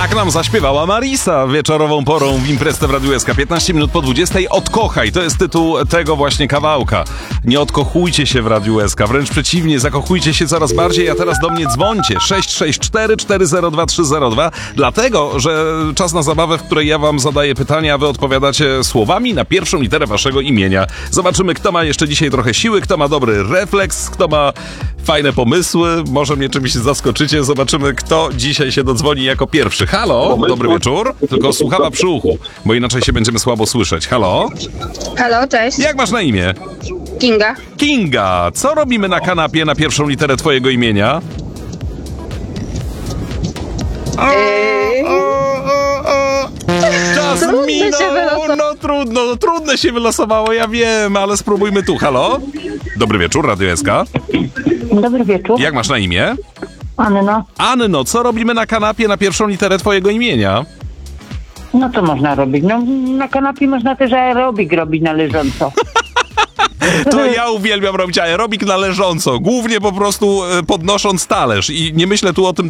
Tak nam zaśpiewała Marisa wieczorową porą w Imprezę w Radiu SK. 15 minut po 20. Odkochaj, to jest tytuł tego właśnie kawałka. Nie odkochujcie się w Radiu SK, wręcz przeciwnie, zakochujcie się coraz bardziej, a teraz do mnie dzwońcie. 664 402 302, dlatego, że czas na zabawę, w której ja wam zadaję pytania, a wy odpowiadacie słowami na pierwszą literę waszego imienia. Zobaczymy, kto ma jeszcze dzisiaj trochę siły, kto ma dobry refleks, kto ma fajne pomysły, może mnie czymś zaskoczycie. Zobaczymy, kto dzisiaj się dodzwoni jako pierwszy. Halo, dobry wieczór. Tylko słuchawa przy uchu, bo inaczej się będziemy słabo słyszeć. Halo? Halo, cześć. Jak masz na imię? Kinga. Kinga. Co robimy na kanapie na pierwszą literę twojego imienia? Czas Trudne się minął. wylosowało. No trudne się wylosowało, ja wiem, ale spróbujmy tu. Halo? Dobry wieczór, Radio SK. Dobry wieczór. Jak masz na imię? Anna. Anno, co robimy na kanapie na pierwszą literę twojego imienia? No co można robić? No na kanapie można też aerobik robić na leżąco. To ja uwielbiam robić aerobik na leżąco, głównie po prostu podnosząc talerz i nie myślę tu o tym,